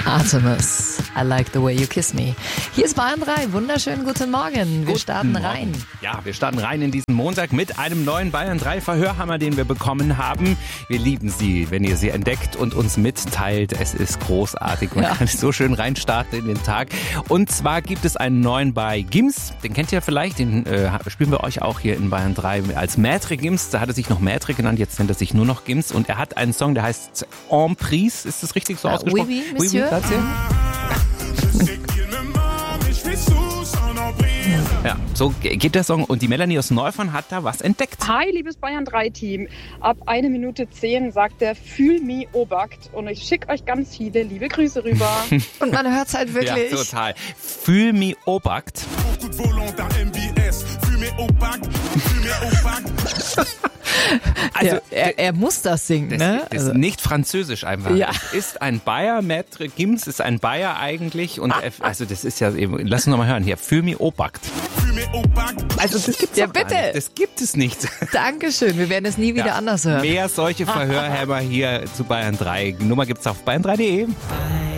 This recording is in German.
Artemis, I like the way you kiss me. Hier ist Bayern 3, wunderschönen guten Morgen. Wir starten rein. Ja, wir starten rein in diesen Montag mit einem neuen Bayern 3 Verhörhammer, den wir bekommen haben. Wir lieben sie, wenn ihr sie entdeckt und uns mitteilt. Es ist großartig. Man kann so schön reinstarten in den Tag. Und zwar gibt es einen neuen bei Gims. Den kennt ihr vielleicht, den spielen wir euch auch hier in Bayern 3 als Maître Gims. Da hat er sich noch Maître genannt, jetzt nennt er sich nur noch Gims. Und er hat einen Song, der heißt Emprise. Ist das richtig so ausgesprochen? Oui, Monsieur. Ja, so geht der Song und die Melanie aus Neufern hat da was entdeckt. Hi, liebes Bayern 3 Team. Ab 1 Minute 10 sagt der Fühl mi Obakt und ich schicke euch ganz viele liebe Grüße rüber. Und man hört es halt wirklich. Ja, total. Fühl mi Obakt. Also er muss das singen, ne? Das ist nicht französisch einfach. Ja. Es ist ein Bayer, Maître Gims ist ein Bayer eigentlich. Und also das ist ja eben, lass uns nochmal hören hier. Fühl mi Obakt. Also das gibt's Ja, doch gar bitte. nicht. Das gibt es nicht. Dankeschön, wir werden es nie wieder anders hören. Mehr solche Verhörhämmer hier zu Bayern 3. Die Nummer gibt's auf bayern3.de.